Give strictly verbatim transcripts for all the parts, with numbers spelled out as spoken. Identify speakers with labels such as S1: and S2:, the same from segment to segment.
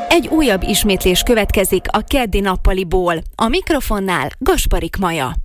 S1: Egy újabb ismétlés következik a keddi nappaliból. A mikrofonnál Gasparik Maja.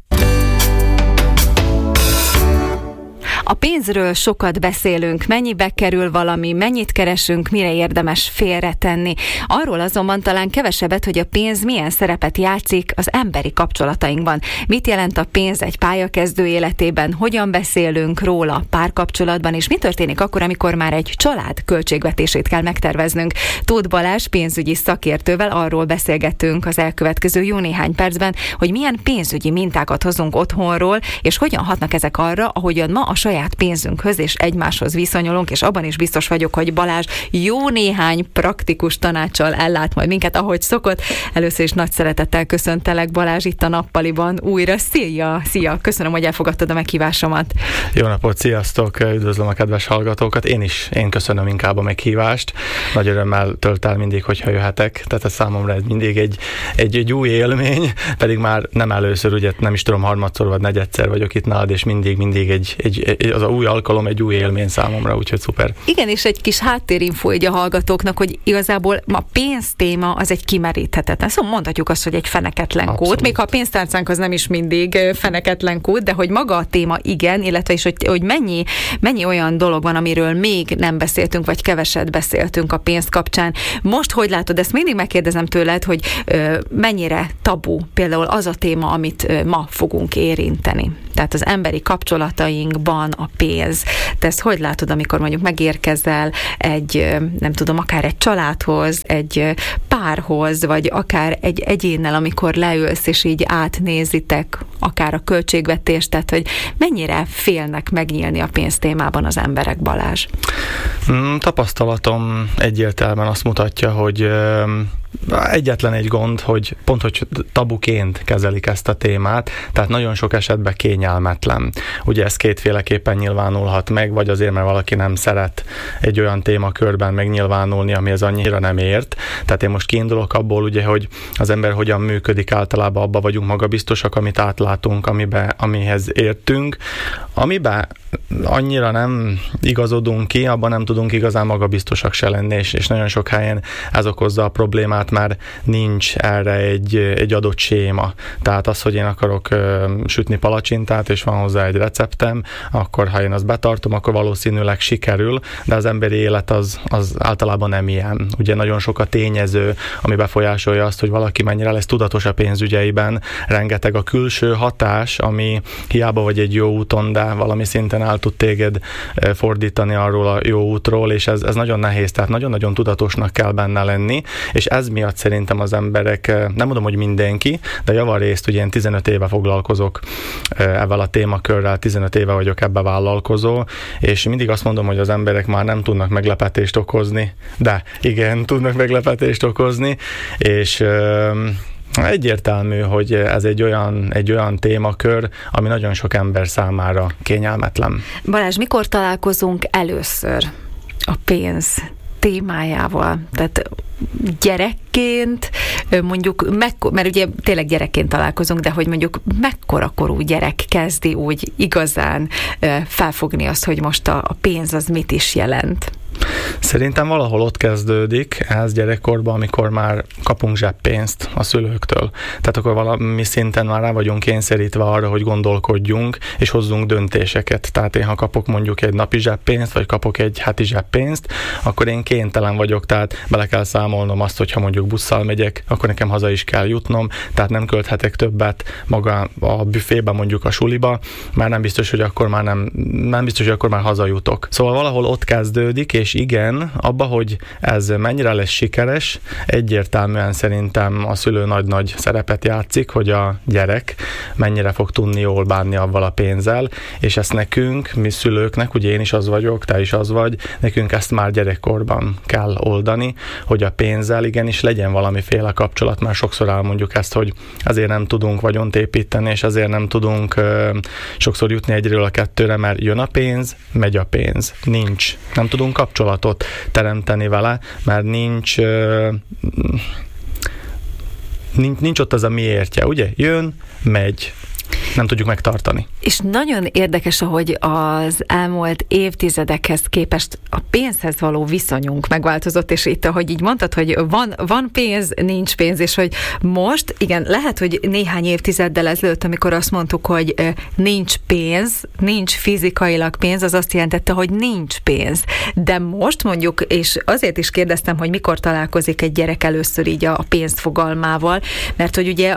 S1: A pénzről sokat beszélünk, mennyibe kerül valami, mennyit keresünk, mire érdemes félretenni. Arról azonban talán kevesebbet, hogy a pénz milyen szerepet játszik az emberi kapcsolatainkban. Mit jelent a pénz egy pályakezdő életében, hogyan beszélünk róla párkapcsolatban, és mi történik akkor, amikor már egy család költségvetését kell megterveznünk. Tóth Balázs pénzügyi szakértővel arról beszélgettünk az elkövetkező jó néhány percben, hogy milyen pénzügyi mintákat hozunk otthonról, és hogyan hatnak ezek arra, ahogyan ma a saját pénzünkhöz és egymáshoz viszonyulunk, és abban is biztos vagyok, hogy Balázs jó néhány praktikus tanáccsal ellát majd minket, ahogy szokott. Először is nagy szeretettel köszöntelek, Balázs, itt a nappaliban újra. Szia! Szia! Köszönöm, hogy elfogadtad a meghívásomat.
S2: Jó napot, sziasztok! Üdvözlöm a kedves hallgatókat. Én is, én köszönöm inkább a meghívást. Nagy örömmel tölt el mindig, hogyha jöhetek. Tehát ez számomra ez mindig egy, egy, egy új élmény, pedig már nem először, ugye nem is tudom, harmadszor vagy negyedszer vagyok itt nálad, és mindig, mindig egy, egy az a új alkalom, egy új élmény számomra, úgyhogy szuper.
S1: Igen, és egy kis háttérinfó így a hallgatóknak, hogy igazából a pénztéma az egy kimeríthetetlen. Szóval mondhatjuk azt, hogy egy feneketlen kód, abszolút. Még ha a pénztárcánk az nem is mindig feneketlen kód, de hogy maga a téma igen, illetve is, hogy, hogy mennyi, mennyi olyan dolog van, amiről még nem beszéltünk, vagy keveset beszéltünk a pénz kapcsán. Most hogy látod, ezt mindig megkérdezem tőled, hogy ö, mennyire tabu például az a téma, amit ö, ma fogunk érinteni. Tehát az emberi kapcsolatainkban a pénz. Te ezt hogy látod, amikor mondjuk megérkezel egy, nem tudom, akár egy családhoz, egy párhoz, vagy akár egy egyénnel, amikor leülsz, és így átnézitek akár a költségvetést, tehát hogy mennyire félnek megnyílni a pénztémában az emberek, Balázs?
S2: Mm, tapasztalatom egyértelműen azt mutatja, hogy egyetlen egy gond, hogy pont, hogy tabuként kezelik ezt a témát, tehát nagyon sok esetben kényelmetlen. Ugye ez kétféleképpen nyilvánulhat meg, vagy azért, mert valaki nem szeret egy olyan témakörben megnyilvánulni, amihez annyira nem ért. Tehát én most kiindulok abból, ugye, hogy az ember hogyan működik, általában abba vagyunk magabiztosak, amit átlátunk, amiben, amihez értünk. Amiben annyira nem igazodunk ki, abban nem tudunk igazán magabiztosak se lenni, és, és nagyon sok helyen ez okozza a problémát, már nincs erre egy, egy adott séma. Tehát az, hogy én akarok ö, sütni palacsintát, és van hozzá egy receptem, akkor ha én azt betartom, akkor valószínűleg sikerül, de az emberi élet az, az általában nem ilyen. Ugye nagyon sok a tényező, ami befolyásolja azt, hogy valaki mennyire lesz tudatos a pénzügyeiben, rengeteg a külső hatás, ami hiába vagy egy jó úton, de valami szinten el tud téged fordítani arról a jó útról, és ez, ez nagyon nehéz, tehát nagyon-nagyon tudatosnak kell benne lenni, és ez miatt szerintem az emberek, nem mondom, hogy mindenki, de javarészt, ugye én tizenöt éve foglalkozok ebben a témakörrel, tizenöt éve vagyok ebbe vállalkozó, és mindig azt mondom, hogy az emberek már nem tudnak meglepetést okozni, de igen, tudnak meglepetést okozni, és egyértelmű, hogy ez egy olyan, egy olyan témakör, ami nagyon sok ember számára kényelmetlen.
S1: Balázs, mikor találkozunk először a pénz témájával? Tehát gyerekként, mondjuk, mekkor, mert ugye tényleg gyerekként találkozunk, de hogy mondjuk mekkora korú gyerek kezdi úgy igazán felfogni azt, hogy most a, a pénz az mit is jelent?
S2: Szerintem valahol ott kezdődik ez gyerekkorban, amikor már kapunk zseppénzt a szülőktől. Tehát akkor valami szinten már rá vagyunk kényszerítve arra, hogy gondolkodjunk, és hozzunk döntéseket. Tehát én, ha kapok mondjuk egy napi zseppénzt, vagy kapok egy heti zseppénzt, akkor én kénytelen vagyok, tehát bele kell számolnom azt, hogyha mondjuk busszal megyek, akkor nekem haza is kell jutnom, tehát nem költhetek többet maga a büfébe, mondjuk a suliba, már nem biztos, hogy akkor már nem, nem biztos, hogy akkor már hazajutok. Szóval valahol ott kezdődik, és igen, abba, hogy ez mennyire lesz sikeres, egyértelműen szerintem a szülő nagy-nagy szerepet játszik, hogy a gyerek mennyire fog tudni jól bánni avval a pénzzel, és ezt nekünk, mi szülőknek, ugye én is az vagyok, te is az vagy, nekünk ezt már gyerekkorban kell oldani, hogy a pénzzel igenis legyen valamiféle kapcsolat, már sokszor elmondjuk ezt, hogy azért nem tudunk vagyont építeni, és azért nem tudunk ö, sokszor jutni egyről a kettőre, mert jön a pénz, megy a pénz. Nincs. Nem tudunk kapcsolatot teremteni vele, mert nincs, ö, nincs, nincs ott az a miértje, ugye? Jön, megy. nem tudjuk megtartani.
S1: És nagyon érdekes, ahogy az elmúlt évtizedekhez képest a pénzhez való viszonyunk megváltozott, és itt, ahogy így mondtad, hogy van, van pénz, nincs pénz, és hogy most, igen, lehet, hogy néhány évtizeddel ezelőtt, amikor azt mondtuk, hogy nincs pénz, nincs fizikailag pénz, az azt jelentette, hogy nincs pénz. De most mondjuk, és azért is kérdeztem, hogy mikor találkozik egy gyerek először így a pénz fogalmával, mert hogy ugye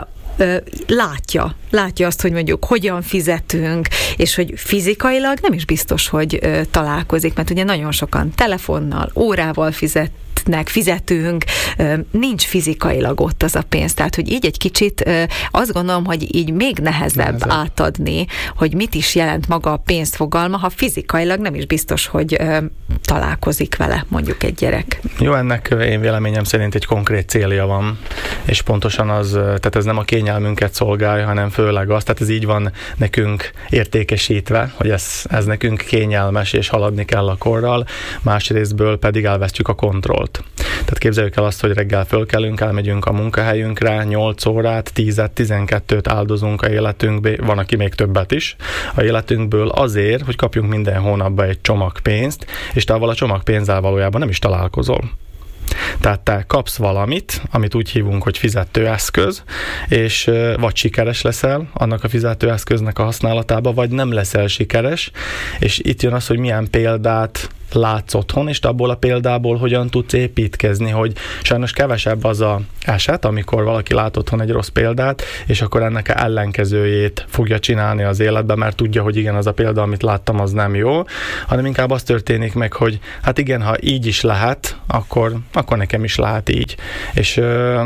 S1: látja, látja azt, hogy mondjuk hogyan fizetünk, és hogy fizikailag nem is biztos, hogy találkozik, mert ugye nagyon sokan telefonnal, órával fizetnek, fizetünk, nincs fizikailag ott az a pénz. Tehát, hogy így egy kicsit azt gondolom, hogy így még nehezebb, nehezebb. átadni, hogy mit is jelent maga a pénzfogalma, ha fizikailag nem is biztos, hogy találkozik vele mondjuk egy gyerek.
S2: Jó, ennek én véleményem szerint egy konkrét célja van, és pontosan az, tehát ez nem a kényelmünket szolgálja, hanem főleg az, tehát ez így van nekünk értékesítve, hogy ez, ez nekünk kényelmes, és haladni kell a korral, másrésztből pedig elvesztjük a kontrollt. Tehát képzeljük el azt, hogy reggel fölkelünk, elmegyünk a munkahelyünkre, nyolc órát, tízet, tizenkettőt áldozunk a életünkbe, van, aki még többet is, a életünkből azért, hogy kapjunk minden hónapban egy csomag pénzt, és te avval a csomagpénzzel valójában nem is találkozol. Tehát te kapsz valamit, amit úgy hívunk, hogy fizetőeszköz, és vagy sikeres leszel annak a fizetőeszköznek a használatába, vagy nem leszel sikeres, és itt jön az, hogy milyen példát látsz otthon, és abból a példából hogyan tudsz építkezni, hogy sajnos kevesebb az a eset, amikor valaki lát otthon egy rossz példát, és akkor ennek a ellenkezőjét fogja csinálni az életben, mert tudja, hogy igen, az a példa, amit láttam, az nem jó, hanem inkább az történik meg, hogy hát igen, ha így is lehet, akkor, akkor nekem is lehet így. És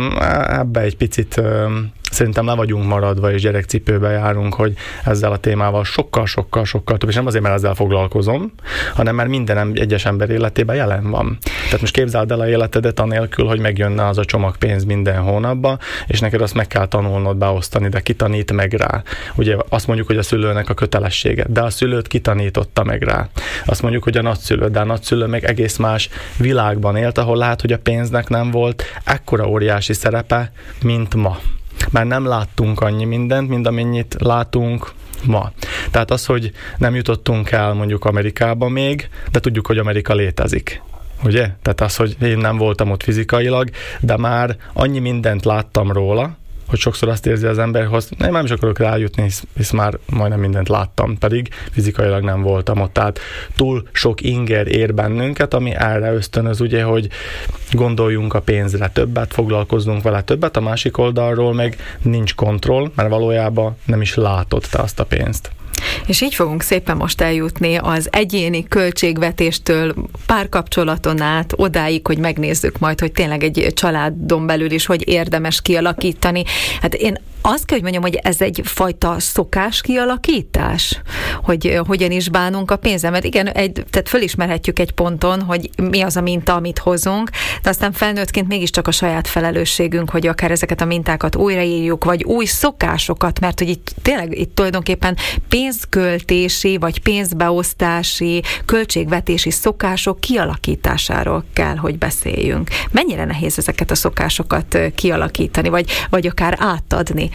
S2: ebbe egy picit szerintem le vagyunk maradva, és gyerekcipőbe járunk, hogy ezzel a témával sokkal-sokkal-sokkal több, és nem azért, mert ezzel foglalkozom, hanem mert minden egyes ember életében jelen van. Tehát most képzeld el a életedet anélkül, hogy megjönne az a csomagpénz minden hónapban, és neked azt meg kell tanulnod beosztani, de ki tanít meg rá. Ugye azt mondjuk, hogy a szülőnek a kötelessége, de a szülőt kitanította meg rá. Azt mondjuk, hogy a nagyszülő, de a nagyszülő meg egész más világban élt, ahol lehet, hogy a pénznek nem volt ekkora óriási szerepe, mint ma. Már nem láttunk annyi mindent, mint amennyit látunk ma. Tehát az, hogy nem jutottunk el mondjuk Amerikába még, de tudjuk, hogy Amerika létezik. Ugye? Tehát az, hogy én nem voltam ott fizikailag, de már annyi mindent láttam róla, hogy sokszor azt érzi az ember, hogy én nem is akarok rájutni, hisz, hisz már majdnem mindent láttam, pedig fizikailag nem voltam ott. Tehát túl sok inger ér bennünket, ami erre ösztönöz, ugye, hogy gondoljunk a pénzre többet, foglalkozzunk vele többet, a másik oldalról meg nincs kontroll, mert valójában nem is látod te azt a pénzt.
S1: És így fogunk szépen most eljutni az egyéni költségvetéstől párkapcsolaton át odáig, hogy megnézzük majd, hogy tényleg egy családon belül is hogy érdemes kialakítani. Hát én azt kell, hogy mondjam, hogy ez egy fajta szokás kialakítás, hogy hogyan is bánunk a pénzzel, mert igen, egy, tehát fölismerhetjük egy ponton, hogy mi az a minta, amit hozunk, de aztán felnőttként mégiscsak a saját felelősségünk, hogy akár ezeket a mintákat újraírjuk, vagy új szokásokat, mert hogy itt tényleg itt tulajdonképpen pénzköltési, vagy pénzbeosztási, költségvetési szokások kialakításáról kell, hogy beszéljünk. Mennyire nehéz ezeket a szokásokat kialakítani, vagy, vagy akár átadni?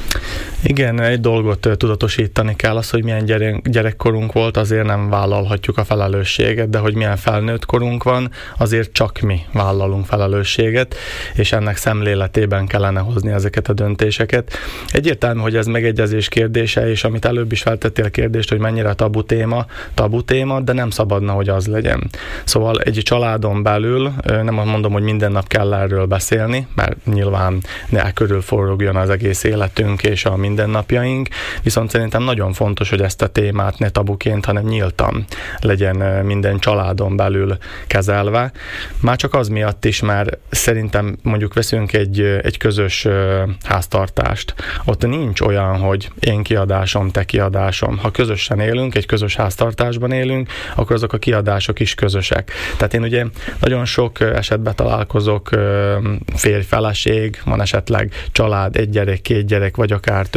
S2: Igen, egy dolgot tudatosítani kell, az, hogy milyen gyerek, gyerekkorunk volt, azért nem vállalhatjuk a felelősséget, de hogy milyen felnőtt korunk van, azért csak mi vállalunk felelősséget, és ennek szemléletében kellene hozni ezeket a döntéseket. Egyértelmű, hogy ez megegyezés kérdése, és amit előbb is feltettél kérdést, hogy mennyire tabu téma, tabu téma, de nem szabadna, hogy az legyen. Szóval egy családon belül, nem mondom, hogy minden nap kell erről beszélni, mert nyilván ne körül forogjon az egész életünk és a mindennapjaink, viszont szerintem nagyon fontos, hogy ezt a témát ne tabuként, hanem nyíltan legyen minden családon belül kezelve. Már csak az miatt is, mert szerintem mondjuk veszünk egy, egy közös háztartást. Ott nincs olyan, hogy én kiadásom, te kiadásom. Ha közösen élünk, egy közös háztartásban élünk, akkor azok a kiadások is közösek. Tehát én ugye nagyon sok esetben találkozok, férj-feleség, van esetleg család, egy gyerek, két gyerek, vagy akár több,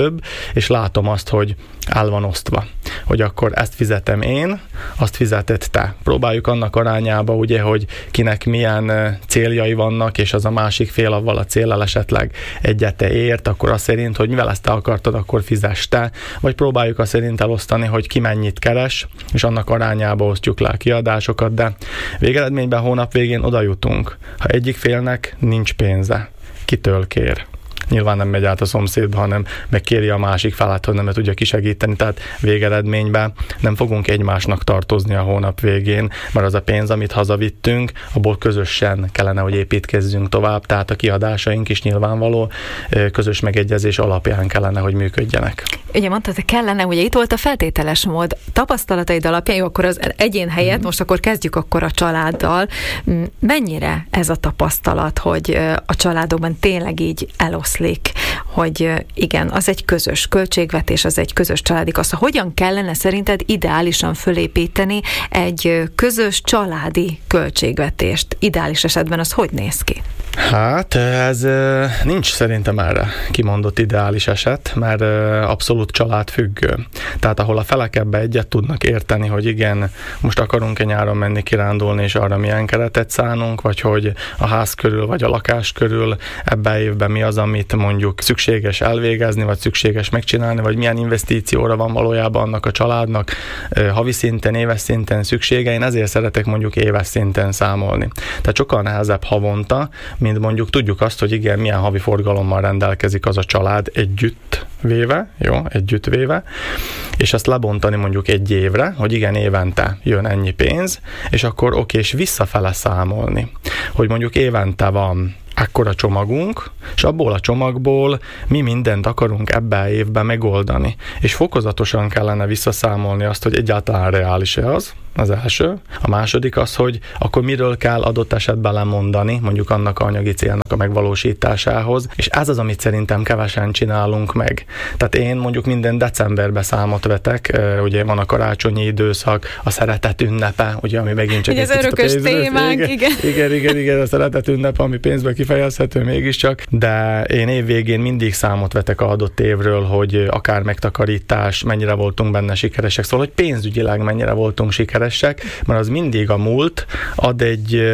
S2: több, és látom azt, hogy el van osztva, hogy akkor ezt fizetem én, azt fizeted te. Próbáljuk annak arányába, ugye, hogy kinek milyen céljai vannak, és az a másik fél avval a céllal esetleg egyet te ért, akkor azt szerint, hogy mivel ezt te akartad, akkor fizess te, vagy próbáljuk azt szerint elosztani, hogy ki mennyit keres, és annak arányába osztjuk le a kiadásokat, de végeredményben hónap végén oda jutunk. Ha egyik félnek nincs pénze, kitől kér? Nyilván nem megy át a szomszédba, hanem megkéri a másik felát, hogy nem tudja kisegíteni, tehát végeredményben nem fogunk egymásnak tartozni a hónap végén, mert az a pénz, amit hazavittünk, abból közösen kellene, hogy építkezzünk tovább, tehát a kiadásaink is nyilvánvaló közös megegyezés alapján kellene, hogy működjenek.
S1: Ugye mondtad, hogy kellene, ugye itt volt a feltételes mód. Tapasztalataid alapján, jó, akkor az egyén helyett, mm. most akkor kezdjük akkor a családdal. Mennyire ez a tapasztalat, hogy a családokban tényleg így eloszlik, hogy igen, az egy közös költségvetés, az egy közös családi kassa. Hogyan kellene szerinted ideálisan fölépíteni egy közös családi költségvetést? Ideális esetben az hogy néz ki?
S2: Hát ez nincs szerintem erre kimondott ideális eset, mert abszolút családfüggő. Tehát ahol a felek ebbe egyet tudnak érteni, hogy igen, most akarunk-e nyáron menni kirándulni, és arra milyen keretet szánunk, vagy hogy a ház körül, vagy a lakás körül ebben évben mi az, amit mondjuk szükséges elvégezni, vagy szükséges megcsinálni, vagy milyen investícióra van valójában annak a családnak havi szinten, éves szinten szüksége. Én ezért szeretek mondjuk éves szinten számolni. Tehát sokkal nehezebb havonta, mint mondjuk tudjuk azt, hogy igen, milyen havi forgalommal rendelkezik az a család együtt véve, jó, együtt véve, és ezt lebontani mondjuk egy évre, hogy igen, évente jön ennyi pénz, és akkor oké, és visszafele számolni, hogy mondjuk évente van akkora csomagunk, és abból a csomagból mi mindent akarunk ebben évben megoldani. És fokozatosan kellene visszaszámolni azt, hogy egyáltalán reális-e az, az első. A második az, hogy akkor miről kell adott esetben lemondani, mondjuk annak a anyagi célnak a megvalósításához, és ez az, amit szerintem kevesen csinálunk meg. Tehát én mondjuk minden decemberben számot vetek, ugye van a karácsonyi időszak, a szeretet ünnepe, ugye, ami megint csak
S1: egy kicsit a pénzről, témánk, igen, igen.
S2: Igen, igen, igen, a szeretet ünnepe, ami pénzbe kifejezhető mégiscsak, de én évvégén mindig számot vetek a adott évről, hogy akár megtakarítás, mennyire voltunk benne sikeresek, szóval, hogy pénzügyileg mennyire voltunk sikeresek, mert az mindig a múlt ad egy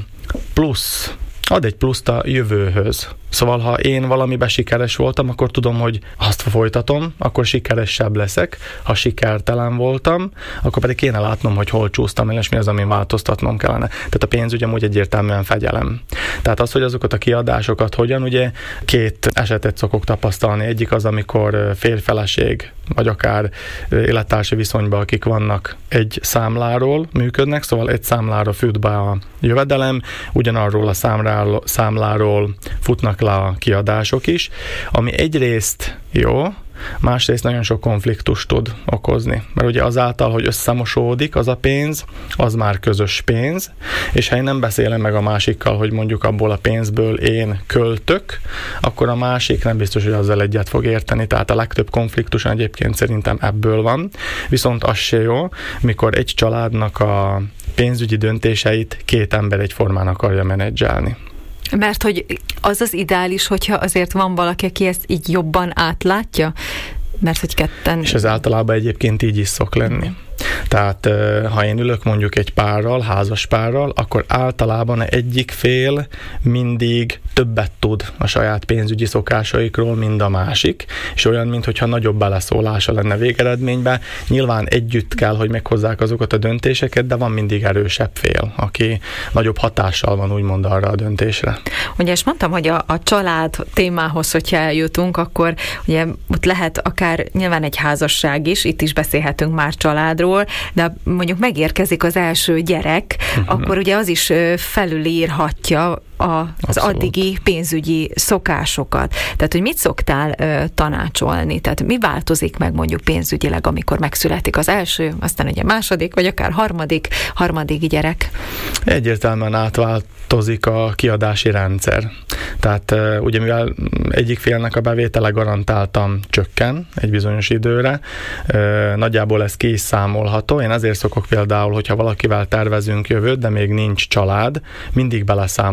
S2: plusz, ad egy pluszt a jövőhöz. Szóval, ha én valamiben sikeres voltam, akkor tudom, hogy azt folytatom, akkor sikeresebb leszek. Ha sikertelen voltam, akkor pedig kéne látnom, hogy hol csúsztam el, és mi az, amin változtatnom kellene. Tehát a pénz ugye amúgy egyértelműen fegyelem. Tehát az, hogy azokat a kiadásokat hogyan, ugye két esetet szokok tapasztalni. Egyik az, amikor férj-feleség, vagy akár élettársi viszonyban, akik vannak, egy számláról működnek, szóval egy számlára fut be a jövedelem, ugyanarról a számláról, számláról futnak le a kiadások is, ami egyrészt jó, másrészt nagyon sok konfliktust tud okozni. Mert ugye azáltal, hogy összemosódik az a pénz, az már közös pénz, és ha én nem beszélem meg a másikkal, hogy mondjuk abból a pénzből én költök, akkor a másik nem biztos, hogy azzal egyet fog érteni. Tehát a legtöbb konfliktus egyébként szerintem ebből van. Viszont az se jó, mikor egy családnak a pénzügyi döntéseit két ember egyformán akarja menedzselni.
S1: Mert hogy az az ideális, hogyha azért van valaki, aki ezt így jobban átlátja, mert hogy ketten...
S2: És ez általában egyébként így is szok lenni. Tehát ha én ülök mondjuk egy párral, házas párral, akkor általában egyik fél mindig többet tud a saját pénzügyi szokásaikról, mint a másik, és olyan, mintha nagyobb beleszólása lenne végeredményben. Nyilván együtt kell, hogy meghozzák azokat a döntéseket, de van mindig erősebb fél, aki nagyobb hatással van úgymond arra a döntésre.
S1: Ugye, és mondtam, hogy a, a család témához, hogyha eljutunk, akkor ugye ott lehet akár nyilván egy házasság is, itt is beszélhetünk már családról, de mondjuk megérkezik az első gyerek, uh-huh. akkor ugye az is felülírhatja a, az addigi pénzügyi szokásokat. Tehát, hogy mit szoktál ö, tanácsolni? Tehát mi változik meg mondjuk pénzügyileg, amikor megszületik az első, aztán ugye második, vagy akár harmadik, harmadik gyerek?
S2: Egyértelműen átváltozik a kiadási rendszer. Tehát uh, ugye mivel egyik félnek a bevétele garantáltan csökken egy bizonyos időre, uh, nagyjából ez ki is számolható. Én ezért szokok például, hogyha valakivel tervezünk jövőt, de még nincs család, mindig beleszámoljuk azt,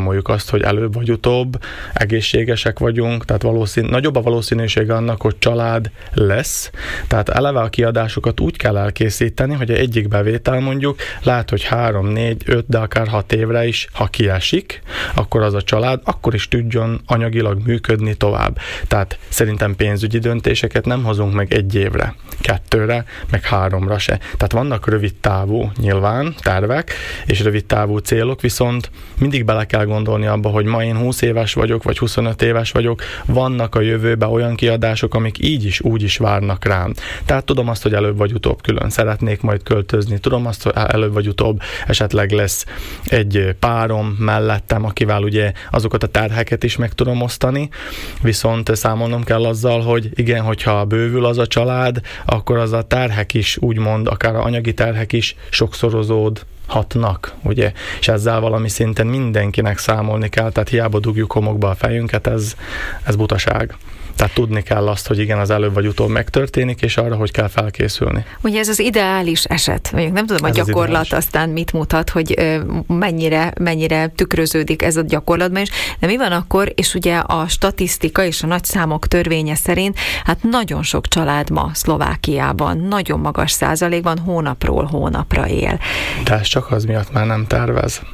S2: azt, hogy előbb vagy utóbb egészségesek vagyunk, tehát valószín, nagyobb a valószínűség annak, hogy család lesz. Tehát eleve a kiadásokat úgy kell elkészíteni, hogy egyik bevétel mondjuk lehet, hogy három, négy, öt, de akár hat évre is, ha kiesik, akkor az a család akkor is tudjon anyagilag működni tovább. Tehát szerintem pénzügyi döntéseket nem hozunk meg egy évre, kettőre, meg háromra se. Tehát vannak rövid távú nyilván tervek, és rövid távú célok, viszont mindig bele kell gondolni abba, hogy ma én húsz éves vagyok, vagy huszonöt éves vagyok, vannak a jövőben olyan kiadások, amik így is, úgy is várnak rám. Tehát tudom azt, hogy előbb vagy utóbb külön szeretnék majd költözni, tudom azt, hogy előbb vagy utóbb esetleg lesz egy párom mellettem, akivel ugye azokat a terheket is meg tudom osztani, viszont számolnom kell azzal, hogy igen, hogyha bővül az a család, akkor az a terhek is, úgymond, akár a anyagi terhek is sokszorozód hatnak, ugye? És ezzel valami szinten mindenkinek számolni kell, tehát hiába dugjuk homokba a fejünket, ez, ez butaság. Tehát tudni kell azt, hogy igen, az előbb vagy utóbb megtörténik, és arra, hogy kell felkészülni.
S1: Ugye ez az ideális eset. Mondjuk nem tudom, a ez gyakorlat aztán mit mutat, hogy mennyire, mennyire tükröződik ez a gyakorlatban is, de mi van akkor, és ugye a statisztika és a nagy számok törvénye szerint, hát nagyon sok család ma Szlovákiában, nagyon magas százalékban hónapról hónapra él.
S2: De ez csak az miatt már nem tervez.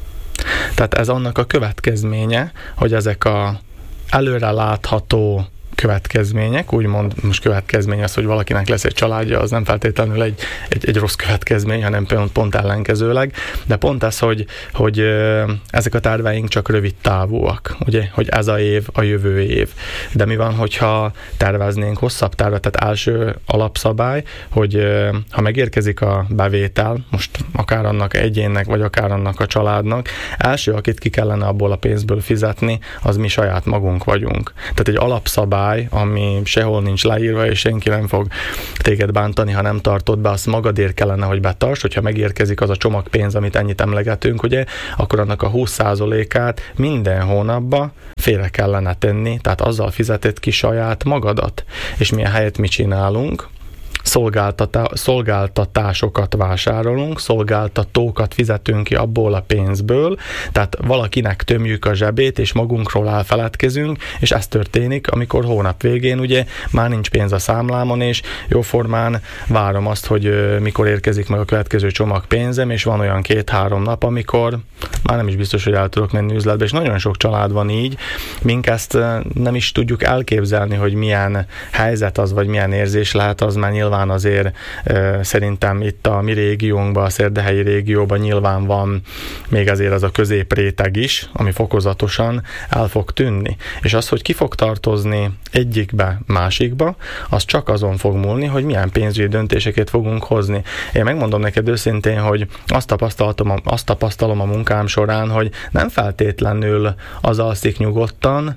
S2: Tehát ez annak a következménye, hogy ezek a előre látható következmények, úgymond most következmény az, hogy valakinek lesz egy családja, az nem feltétlenül egy, egy, egy rossz következmény, hanem pont, pont ellenkezőleg, de pont ez, hogy, hogy ezek a terveink csak rövid távúak, ugye, hogy ez a év, a jövő év. De mi van, hogyha terveznénk hosszabb tervet, tehát első alapszabály, hogy ha megérkezik a bevétel, most akár annak egyénnek, vagy akár annak a családnak, első, akit ki kellene abból a pénzből fizetni, az mi saját magunk vagyunk. Tehát egy alapszabály, ami sehol nincs leírva, és senki nem fog téged bántani, ha nem tartod be, azt magadért kellene, hogy betarts, hogyha megérkezik az a csomagpénz, amit ennyit emlegetünk, ugye, akkor annak a húsz százalékát minden hónapban félre kellene tenni, tehát azzal fizeted ki saját magadat. És milyen helyet mi csinálunk? Szolgáltatá- szolgáltatásokat vásárolunk, szolgáltatókat fizetünk ki abból a pénzből, tehát valakinek tömjük a zsebét, és magunkról elfeledkezünk, és ez történik, amikor hónap végén ugye már nincs pénz a számlámon, és jóformán várom azt, hogy mikor érkezik meg a következő csomag pénzem, és van olyan két-három nap, amikor már nem is biztos, hogy el tudok menni üzletbe, és nagyon sok család van így, mink ezt nem is tudjuk elképzelni, hogy milyen helyzet az, vagy milyen érzés lehet, az már nyilván azért e, szerintem itt a mi régiónkban, a szérdehelyi régióban nyilván van még azért az a középréteg is, ami fokozatosan el fog tűnni. És az, hogy ki fog tartozni egyikbe, másikba, az csak azon fog múlni, hogy milyen pénzügyi döntéseket fogunk hozni. Én megmondom neked őszintén, hogy azt tapasztalom, azt tapasztalom a munkám során, hogy nem feltétlenül az alszik nyugodtan,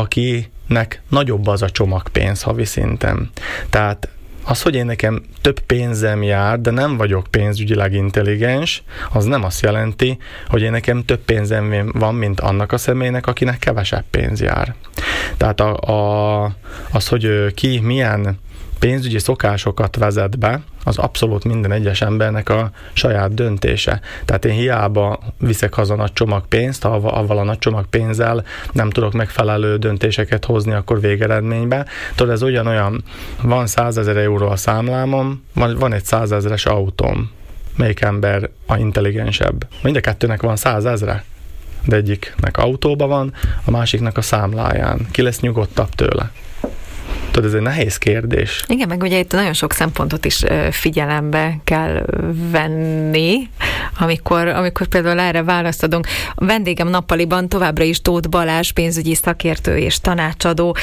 S2: akinek nagyobb az a csomagpénz havi szinten. Tehát az, hogy én nekem több pénzem jár, de nem vagyok pénzügyileg intelligens, az nem azt jelenti, hogy én nekem több pénzem van, mint annak a személynek, akinek kevesebb pénz jár. Tehát a, a, az, hogy ki milyen pénzügyi szokásokat vezet be, az abszolút minden egyes embernek a saját döntése. Tehát én hiába viszek haza nagy csomagpénzt, ha avval a nagy csomagpénzzel nem tudok megfelelő döntéseket hozni, akkor végeredményben. Tudod, ez ugyanolyan, van százezer euró a számlámom, van, van egy százezres autóm. Melyik ember a intelligensebb? Mind a kettőnek van százezre, de egyiknek autóba van, a másiknak a számláján. Ki lesz nyugodtabb tőle? Tudod, ez egy nehéz kérdés.
S1: Igen, meg ugye itt nagyon sok szempontot is figyelembe kell venni, amikor, amikor például erre választ adunk. A vendégem nappaliban továbbra is Tóth Balázs, pénzügyi szakértő és tanácsadó.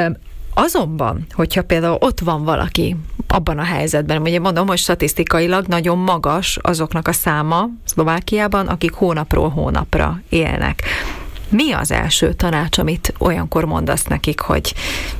S1: Azonban, hogyha például ott van valaki abban a helyzetben, ugye mondom, hogy statisztikailag nagyon magas azoknak a száma Szlovákiában, akik hónapról hónapra élnek. Mi az első tanács, amit olyankor mondasz nekik, hogy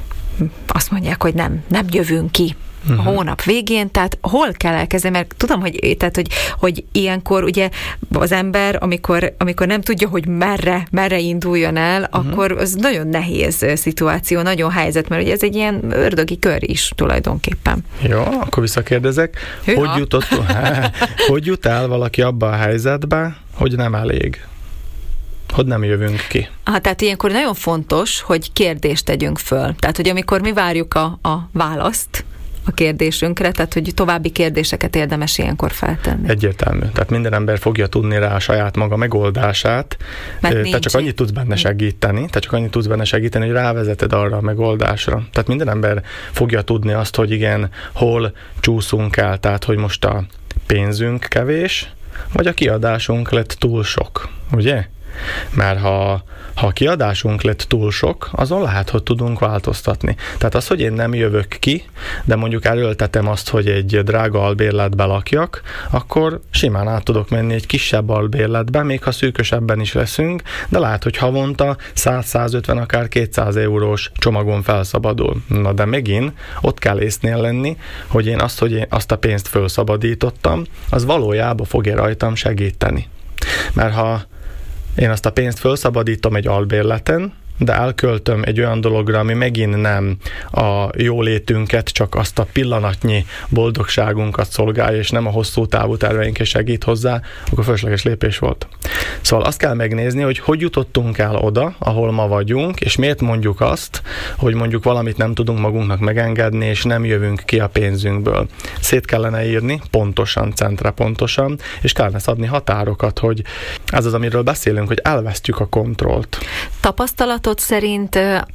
S1: azt mondják, hogy nem, nem jövünk ki a uh-huh. hónap végén, tehát hol kell elkezdeni, mert tudom, hogy, tehát, hogy, hogy ilyenkor ugye az ember, amikor, amikor nem tudja, hogy merre, merre induljon el, uh-huh. akkor az nagyon nehéz szituáció, nagyon helyzet, mert ugye ez egy ilyen ördögi kör is tulajdonképpen.
S2: Jó, akkor visszakérdezek, hogy jutott, hogy jut el valaki abba a helyzetbe, hogy nem elég? hogy nem jövünk ki.
S1: Ah, tehát ilyenkor nagyon fontos, hogy kérdést tegyünk föl. Tehát, hogy amikor mi várjuk a, a választ a kérdésünkre, tehát, hogy további kérdéseket érdemes ilyenkor feltenni.
S2: Egyértelmű. Tehát minden ember fogja tudni rá a saját maga megoldását. Te csak annyit tudsz benne segíteni, te csak annyit tudsz benne segíteni, hogy rávezeted arra a megoldásra. Tehát minden ember fogja tudni azt, hogy igen, hol csúszunk el, tehát, hogy most a pénzünk kevés, vagy a kiadásunk lett túl sok, ugye? Mert ha, ha a kiadásunk lett túl sok, azon lehet, hogy tudunk változtatni. Tehát az, hogy én nem jövök ki, de mondjuk erőltetem azt, hogy egy drága albérletbe lakjak, akkor simán át tudok menni egy kisebb albérletbe, még ha szűkösebben is leszünk, de lehet, hogy havonta száz-százötven, akár kétszáz eurós csomagon felszabadul. Na de megint ott kell észnél lenni, hogy én azt, hogy én azt a pénzt felszabadítottam, az valójában fogja rajtam segíteni. Mert ha én azt a pénzt felszabadítom egy albérleten, de elköltöm egy olyan dologra, ami megint nem a jólétünket, csak azt a pillanatnyi boldogságunkat szolgálja, és nem a hosszú távú terveinket segít hozzá, akkor fölösleges lépés volt. Szóval azt kell megnézni, hogy hogy jutottunk el oda, ahol ma vagyunk, és miért mondjuk azt, hogy mondjuk valamit nem tudunk magunknak megengedni, és nem jövünk ki a pénzünkből. Szét kellene írni, pontosan, centre pontosan, és kellene szabni határokat, hogy ez az, amiről beszélünk, hogy elvesztjük a kontrollt.
S1: Tapasztalat szerint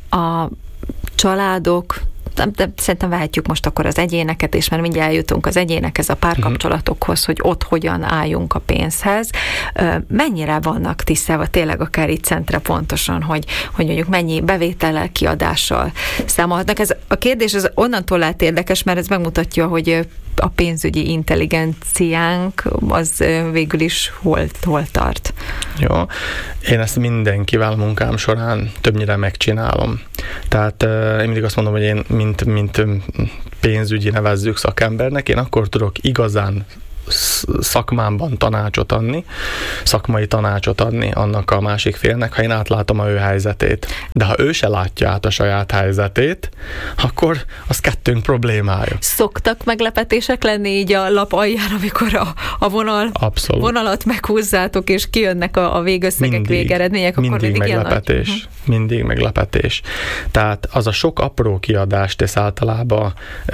S1: a családok, de, de szerintem vehetjük most akkor az egyéneket, és már mindjárt eljutunk az egyénekhez, a párkapcsolatokhoz, hogy ott hogyan álljunk a pénzhez. Mennyire vannak tisztában, tényleg akár itt centre pontosan, hogy, hogy mondjuk mennyi bevétellel, kiadással számolhatnak. Ez a kérdés ez onnantól lehet érdekes, mert ez megmutatja, hogy a pénzügyi intelligenciánk az végül is hol, hol tart.
S2: Jó. Én ezt mindenkivel munkám során többnyire megcsinálom. Tehát én mindig azt mondom, hogy én mint, mint pénzügyi nevezzük szakembernek, én akkor tudok igazán szakmámban tanácsot adni, szakmai tanácsot adni annak a másik félnek, ha én átlátom a ő helyzetét. De ha ő se látja át a saját helyzetét, akkor az kettőnk problémája.
S1: Szoktak meglepetések lenni így a lap alján, amikor a, a vonal, vonalat meghúzzátok, és kijönnek a, a végösszegek, mindig, végeredmények, akkor
S2: mindig
S1: mindig
S2: meglepetés. Nagy... Mindig meglepetés. Tehát az a sok apró kiadást tesz általában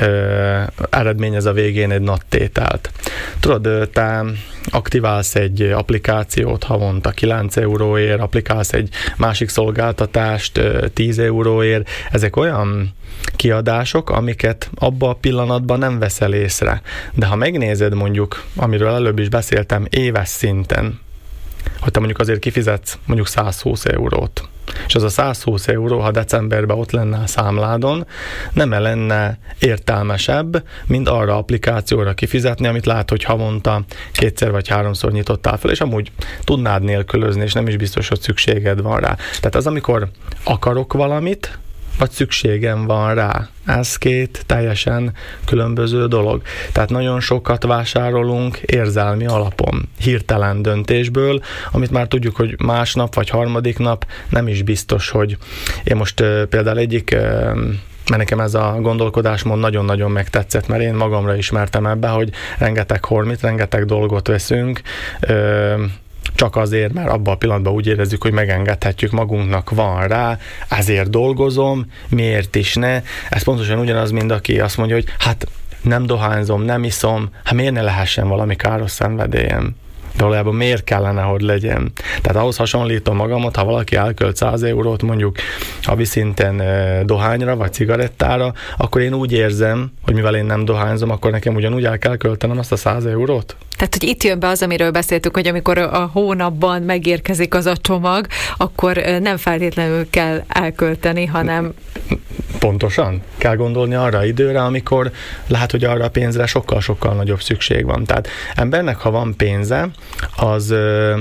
S2: ö, eredményez a végén egy nagy tételt. Tudod, te aktiválsz egy applikációt havonta kilenc euróért, applikálsz egy másik szolgáltatást tíz euróért. Ezek olyan kiadások, amiket abban a pillanatban nem veszel észre. De ha megnézed mondjuk, amiről előbb is beszéltem, éves szinten, hogy te mondjuk azért kifizetsz mondjuk száz húsz eurót, és az a száz húsz euró, ha decemberben ott lenne a számládon, nem lenne értelmesebb, mint arra applikációra kifizetni, amit lát, hogy havonta kétszer vagy háromszor nyitottál fel, és amúgy tudnád nélkülözni, és nem is biztos, hogy szükséged van rá. Tehát az, amikor akarok valamit, vagy szükségem van rá. Ez két teljesen különböző dolog. Tehát nagyon sokat vásárolunk érzelmi alapon, hirtelen döntésből, amit már tudjuk, hogy másnap vagy harmadik nap nem is biztos, hogy én most uh, például egyik uh, mert nekem ez a gondolkodásmód nagyon-nagyon megtetszett, mert én magamra ismertem ebbe, hogy rengeteg hormit, rengeteg dolgot veszünk, uh, csak azért, mert abban a pillanatban úgy érezzük, hogy megengedhetjük magunknak, van rá, ezért dolgozom, miért is ne. Ez pontosan ugyanaz, mint aki azt mondja, hogy hát nem dohányzom, nem iszom, hát miért ne lehessen valami káros szenvedélyem? De valójában miért kellene, hogy legyen? Tehát ahhoz hasonlítom magamat, ha valaki elkölt száz eurót mondjuk havi szinten dohányra vagy cigarettára, akkor én úgy érzem, hogy mivel én nem dohányzom, akkor nekem ugyanúgy el kell költenem azt a száz eurót?
S1: Tehát, hogy itt jön be az, amiről beszéltük, hogy amikor a hónapban megérkezik az a csomag, akkor nem feltétlenül kell elkölteni, hanem...
S2: Pontosan. Kell gondolni arra a időre, amikor lehet, hogy arra a pénzre sokkal-sokkal nagyobb szükség van. Tehát embernek, ha van pénze, az,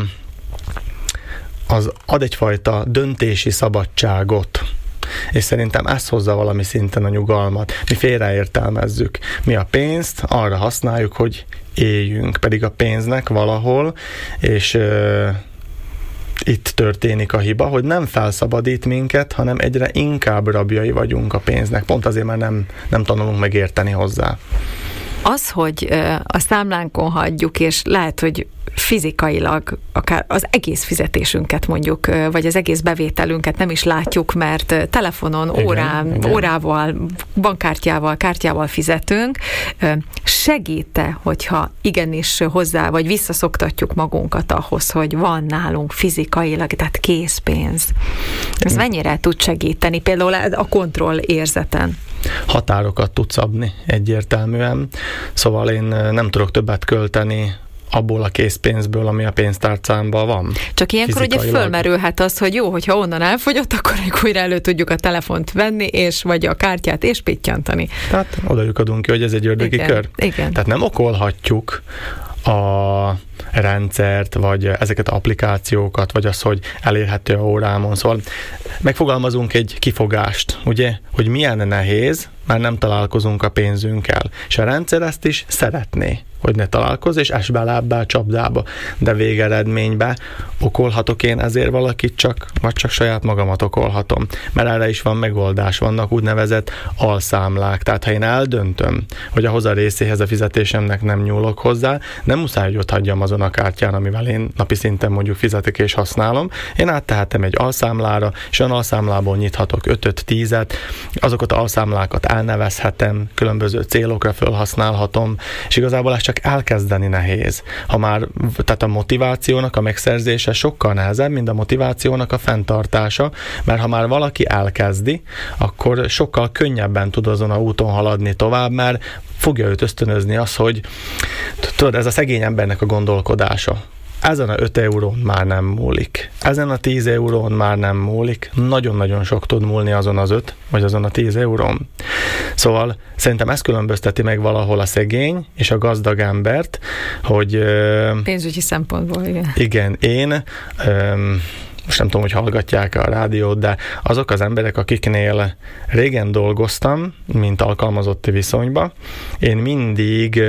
S2: az ad egyfajta döntési szabadságot. És szerintem ez hozza valami szinten a nyugalmat. Mi félreértelmezzük. Mi a pénzt arra használjuk, hogy éljünk, pedig a pénznek valahol, és uh, itt történik a hiba, hogy nem felszabadít minket, hanem egyre inkább rabjai vagyunk a pénznek. Pont azért, mert nem, nem tanulunk megérteni hozzá.
S1: Az, hogy a számlánkon hagyjuk, és lehet, hogy fizikailag akár az egész fizetésünket mondjuk, vagy az egész bevételünket nem is látjuk, mert telefonon, igen, órán, igen. órával, bankkártyával, kártyával fizetünk. Segít-e, hogyha igenis hozzá, vagy visszaszoktatjuk magunkat ahhoz, hogy van nálunk fizikailag, tehát készpénz? Ez mennyire tud segíteni? Például a kontroll érzeten.
S2: Határokat tud szabni egyértelműen. Szóval én nem tudok többet költeni abból a készpénzből, ami a pénztárcámban van.
S1: Csak ilyenkor ugye fölmerülhet az, hogy jó, hogyha onnan elfogyott, akkor újra elő tudjuk a telefont venni, és vagy a kártyát, és pittyantani.
S2: Tehát oda lyukadunk ki, hogy ez egy ördögi
S1: igen,
S2: kör.
S1: Igen.
S2: Tehát nem okolhatjuk a rendszert, vagy ezeket az applikációkat, vagy az, hogy elérhető a órámon. Szóval megfogalmazunk egy kifogást, ugye, hogy milyen nehéz, már nem találkozunk a pénzünkkel. És a rendszer ezt is szeretné, hogy ne találkozz, és esd bele ebbe a csapdába. De végeredményben okolhatok én ezért valakit csak, vagy csak saját magamat okolhatom. Mert erre is van megoldás, vannak úgynevezett alszámlák. Tehát ha én eldöntöm, hogy ahhoz a részéhez a fizetésemnek nem nyúlok hozzá, nem muszáj, hogy ott hagyjam azon a kártyán, amivel én napi szinten mondjuk fizetek és használom. Én áttehetem egy alszámlára, és olyan alszámlából nyithatok ötöt, tízet, azokat az alszámlákat elnevezhetem, különböző célokra felhasználhatom, és igazából ez csak elkezdeni nehéz. Ha már, tehát a motivációnak a megszerzése sokkal nehezebb, mint a motivációnak a fenntartása, mert ha már valaki elkezdi, akkor sokkal könnyebben tud azon a úton haladni tovább, mert fogja őt ösztönözni az, hogy tudod, ez a szegény embernek a gondolkodása. Ezen a öt eurón már nem múlik. Ezen a tíz eurón már nem múlik. Nagyon-nagyon sok tud múlni azon az öt, vagy azon a tíz eurón. Szóval szerintem ez különbözteti meg valahol a szegény és a gazdag embert, hogy...
S1: Pénzügyi szempontból, igen.
S2: Igen, én... Öm, most nem tudom, hogy hallgatják a rádiót, de azok az emberek, akiknél régen dolgoztam, mint alkalmazotti viszonyba, én mindig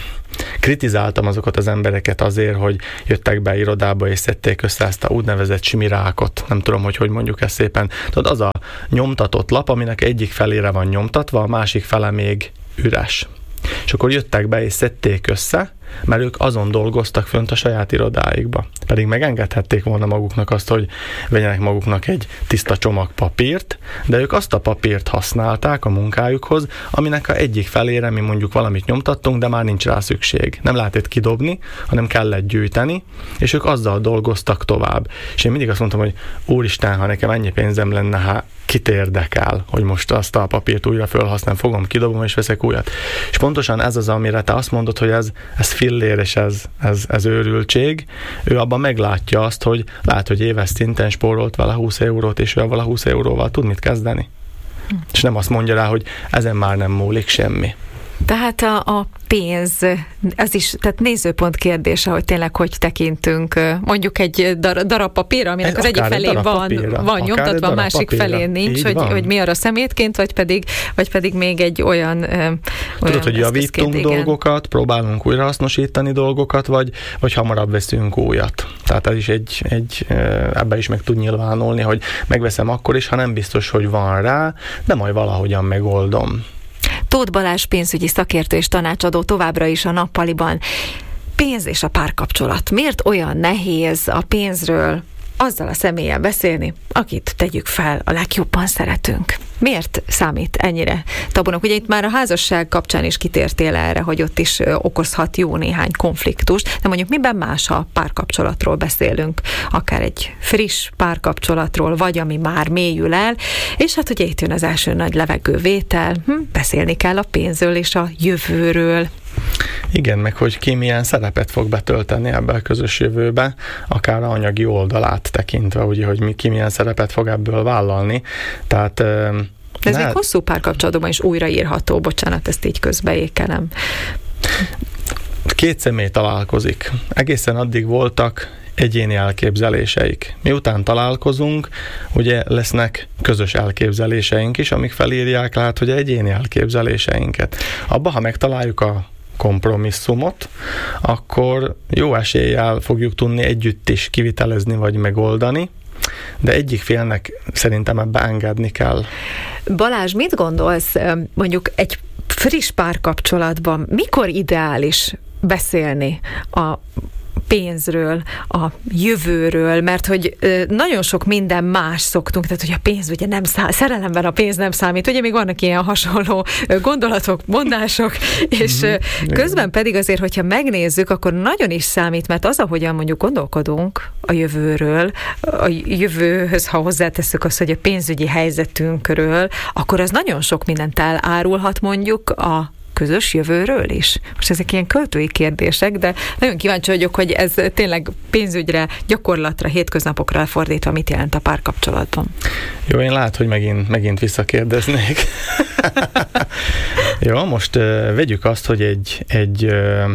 S2: kritizáltam azokat az embereket azért, hogy jöttek be irodába és szedték össze ezt a úgynevezett simirákot. Nem tudom, hogy hogy mondjuk ezt szépen. Tudod, az a nyomtatott lap, aminek egyik felére van nyomtatva, a másik fele még üres. És akkor jöttek be és szedték össze, mert ők azon dolgoztak fönt a saját irodáikba. Pedig megengedhették volna maguknak azt, hogy vegyenek maguknak egy tiszta csomag papírt, de ők azt a papírt használták a munkájukhoz, aminek a egyik felére mi mondjuk valamit nyomtattunk, de már nincs rá szükség. Nem lehetett kidobni, hanem kellett gyűjteni, és ők azzal dolgoztak tovább. És én mindig azt mondtam, hogy úristen, ha nekem ennyi pénzem lenne, hát kit érdekel, hogy most azt a papírt újra felhasználom, fogom, kidobom és veszek újat. És pontosan ez az, amire te azt mondod, hogy ez, ez fillér és ez, ez, ez őrültség. Ő abban meglátja azt, hogy lehet, hogy éves szinten spórolt vele húsz eurót, és ő avval a húsz euróval tud mit kezdeni. Hm. És nem azt mondja rá, hogy ezen már nem múlik semmi.
S1: Tehát a, a pénz, az is, tehát nézőpont kérdése, hogy tényleg hogy tekintünk, mondjuk egy dar, darab papírra, aminek egy, az egyik felén van, van nyomtatva, a másik papírra. Felén nincs, hogy, hogy mi arra szemétként, vagy pedig, vagy pedig még egy olyan olyan
S2: Tudod, hogy javítunk dolgokat, próbálunk újrahasznosítani dolgokat, vagy, vagy hamarabb veszünk újat. Tehát ez is egy, egy ebbe is meg tud nyilvánulni, hogy megveszem akkor is, ha nem biztos, hogy van rá, de majd valahogyan megoldom.
S1: Tóth Balázs pénzügyi szakértő és tanácsadó továbbra is a Nappaliban. Pénz és a párkapcsolat. Miért olyan nehéz a pénzről azzal a személlyel beszélni, akit tegyük fel, a legjobban szeretünk? Miért számít ennyire tabunak? Ugye itt már a házasság kapcsán is kitértél erre, hogy ott is okozhat jó néhány konfliktust, de mondjuk miben más, ha párkapcsolatról beszélünk, akár egy friss párkapcsolatról, vagy ami már mélyül el, és hát ugye itt jön az első nagy levegővétel, hm, beszélni kell a pénzről és a jövőről.
S2: Igen, meg hogy ki milyen szerepet fog betölteni ebbe a közös jövőbe, akár a anyagi oldalát tekintve, ugye, hogy ki milyen szerepet fog ebből vállalni. Tehát
S1: de ez ne... még hosszú párkapcsolatban is újraírható, bocsánat, ezt így közbeékelem.
S2: Két személy találkozik. Egészen addig voltak egyéni elképzeléseik. Miután találkozunk, ugye lesznek közös elképzeléseink is, amik felírják, lehet, hogy egyéni elképzeléseinket. Abba, ha megtaláljuk a kompromisszumot, akkor jó eséllyel fogjuk tudni együtt is kivitelezni vagy megoldani, de egyik félnek szerintem ebbe engedni kell.
S1: Balázs, mit gondolsz mondjuk egy friss párkapcsolatban mikor ideális beszélni a pénzről, a jövőről, mert hogy nagyon sok minden más szoktunk, tehát hogy a pénz ugye nem számít, szerelemben a pénz nem számít, ugye még vannak ilyen hasonló gondolatok, mondások, és mm-hmm. közben pedig azért, hogyha megnézzük, akkor nagyon is számít, mert az, ahogyan mondjuk gondolkodunk a jövőről, a jövőhöz, ha hozzátesszük azt, hogy a pénzügyi helyzetünkről, akkor az nagyon sok mindent elárulhat mondjuk a közös jövőről is. Most ezek ilyen költői kérdések, de nagyon kíváncsi vagyok, hogy ez tényleg pénzügyre, gyakorlatra, hétköznapokra elfordítva mit jelent a párkapcsolatban.
S2: Jó, én lát, hogy megint, megint visszakérdeznék. Jó, most uh, vegyük azt, hogy egy, egy, uh,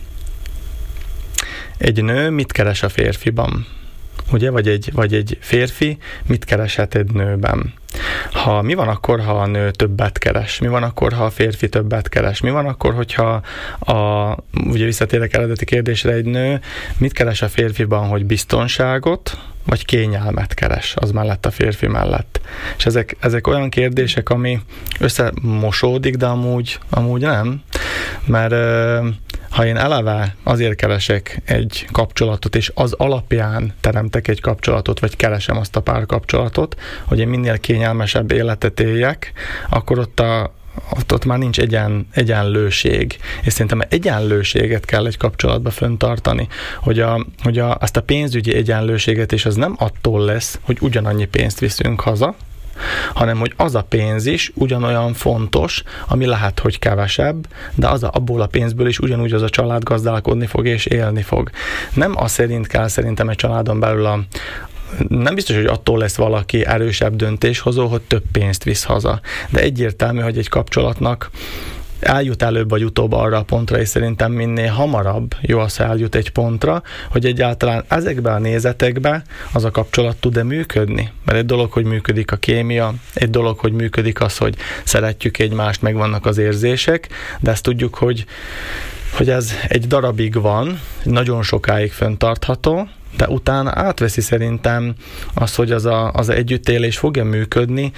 S2: egy nő mit keres a férfiban? Ugye? Vagy egy, vagy egy férfi mit kereshet egy nőben? Ha, mi van akkor, ha a nő többet keres? Mi van akkor, ha a férfi többet keres? Mi van akkor, hogyha a, ugye visszatérek eredeti kérdésre, egy nő mit keres a férfiban, hogy biztonságot, vagy kényelmet keres az mellett, a férfi mellett? És ezek, ezek olyan kérdések, ami összemosódik, de amúgy, amúgy nem. Mert ha én eleve azért keresek egy kapcsolatot, és az alapján teremtek egy kapcsolatot, vagy keresem azt a párkapcsolatot, hogy én minél kényelmesebb életet éljek, akkor ott a Ott, ott már nincs egyen, egyenlőség. És szerintem egyenlőséget kell egy kapcsolatba fenntartani, hogy, a, hogy a, azt a pénzügyi egyenlőséget, és az nem attól lesz, hogy ugyanannyi pénzt viszünk haza, hanem hogy az a pénz is ugyanolyan fontos, ami lehet, hogy kevesebb, de az a, abból a pénzből is ugyanúgy az a család gazdálkodni fog és élni fog. Nem az szerint kell szerintem egy családon belül a nem biztos, hogy attól lesz valaki erősebb döntéshozó, hogy több pénzt visz haza. De egyértelmű, hogy egy kapcsolatnak eljut előbb vagy utóbb arra a pontra, és szerintem minél hamarabb jó az, ha eljut egy pontra, hogy egyáltalán ezekben a nézetekben az a kapcsolat tud-e működni. Mert egy dolog, hogy működik a kémia, egy dolog, hogy működik az, hogy szeretjük egymást, meg vannak az érzések, de ezt tudjuk, hogy, hogy ez egy darabig van, nagyon sokáig fenntartható, de utána átveszi szerintem az, hogy az, a, az együttélés fog-e működni,